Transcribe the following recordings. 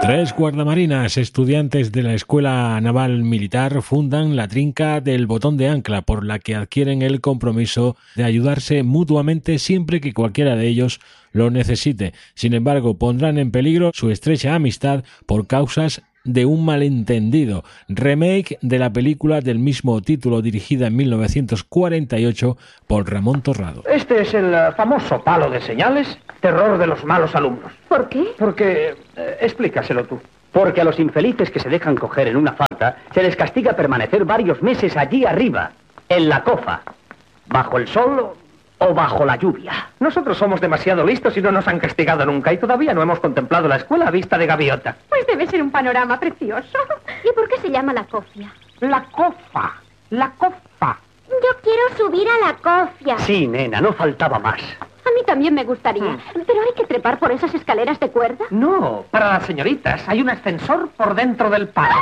Tres guardamarinas, estudiantes de la Escuela Naval Militar, fundan la Trinca del Botón de Ancla, por la que adquieren el compromiso de ayudarse mutuamente siempre que cualquiera de ellos lo necesite. Sin embargo, pondrán en peligro su estrecha amistad por causas de un malentendido. Remake de la película del mismo título, dirigida en 1948 por Ramón Torrado. Este es el famoso palo de señales, terror de los malos alumnos. ¿Por qué? Porque... explícaselo tú. Porque a los infelices que se dejan coger en una falta se les castiga permanecer varios meses allí arriba, en la cofa, bajo el sol o bajo la lluvia. Nosotros somos demasiado listos y no nos han castigado nunca, y todavía no hemos contemplado la escuela a vista de gaviota. Pues debe ser un panorama precioso. ¿Y por qué se llama la cofia? La cofa. La cofa. Yo quiero subir a la cofia. Sí, nena, no faltaba más. A mí también me gustaría. ¿Pero hay que trepar por esas escaleras de cuerda? No, para las señoritas hay un ascensor por dentro del palo.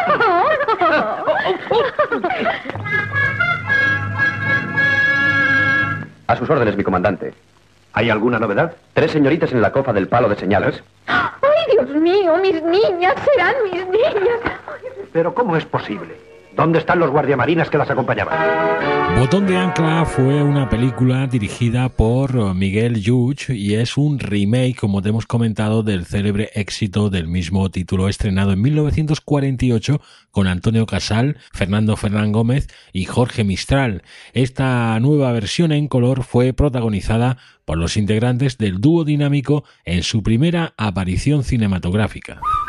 A sus órdenes, mi comandante. ¿Hay alguna novedad? 3 señoritas en la cofa del palo de señales. ¡Ay, Dios mío! ¡Mis niñas! ¡Serán mis niñas! Pero ¿cómo es posible? ¿Dónde están los guardiamarinas que las acompañaban? Botón de Ancla fue una película dirigida por Miguel Lluch y es un remake, como te hemos comentado, del célebre éxito del mismo título, estrenado en 1948 con Antonio Casal, Fernando Fernán Gómez y Jorge Mistral. Esta nueva versión en color fue protagonizada por los integrantes del dúo dinámico en su primera aparición cinematográfica.